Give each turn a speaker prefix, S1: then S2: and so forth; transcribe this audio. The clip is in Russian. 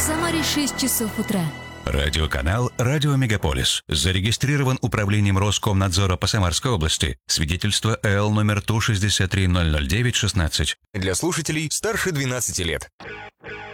S1: Самаре 6 часов утра.
S2: Радиоканал «Радио Мегаполис». Зарегистрирован Управлением Роскомнадзора по Самарской области. Свидетельство ЭЛ номер ТУ-63009-16.
S3: Для слушателей старше 12 лет.